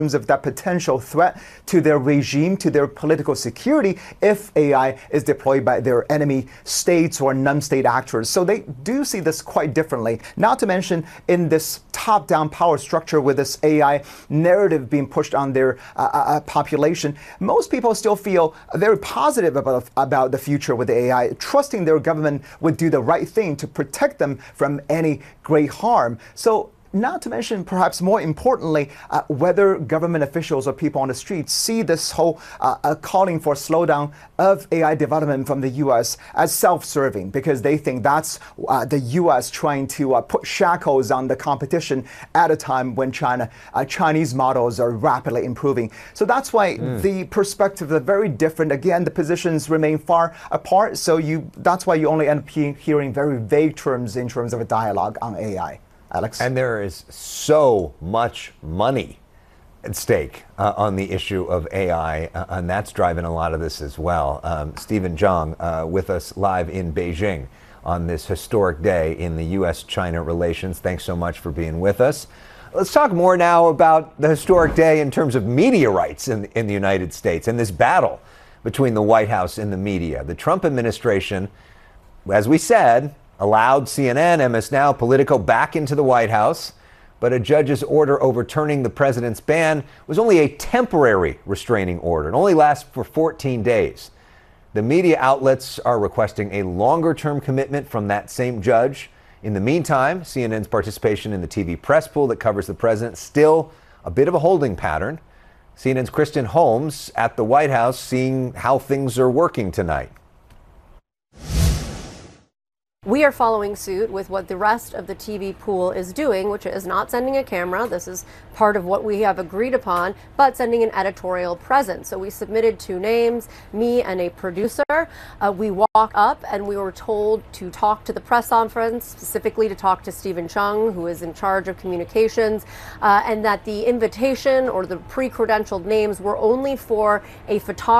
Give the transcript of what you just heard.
of that potential threat to their regime, to their political security, if AI is deployed by their enemy states or non-state actors. So they do see this quite differently. Not to mention, in this top-down power structure with this AI narrative being pushed on their population, most people still feel very positive about the future with AI, trusting their government would do the right thing to protect them from any great harm. So not to mention, perhaps more importantly, whether government officials or people on the streets see this whole calling for slowdown of AI development from the U.S. as self-serving, because they think that's the U.S. trying to put shackles on the competition at a time when Chinese models are rapidly improving. So that's why the perspectives are very different. Again, the positions remain far apart. So that's why you only end up hearing very vague terms in terms of a dialogue on AI. Alex? And there is so much money at stake on the issue of AI, and that's driving a lot of this as well. Stephen Zhang with us live in Beijing on this historic day in the U.S.-China relations. Thanks so much for being with us. Let's talk more now about the historic day in terms of media rights in the United States and this battle between the White House and the media. The Trump administration, as we said, allowed CNN, MS Now, Politico back into the White House, but a judge's order overturning the president's ban was only a temporary restraining order. It only lasts for 14 days. The media outlets are requesting a longer-term commitment from that same judge. In the meantime, CNN's participation in the TV press pool that covers the president still a bit of a holding pattern. CNN's Kristen Holmes at the White House seeing how things are working tonight. We are following suit with what the rest of the TV pool is doing, which is not sending a camera. This is part of what we have agreed upon, but sending an editorial presence. So we submitted 2 names, me and a producer. We walked up and we were told to talk to the press conference, specifically to talk to Stephen Chung, who is in charge of communications, and that the invitation or the pre-credentialed names were only for a photographer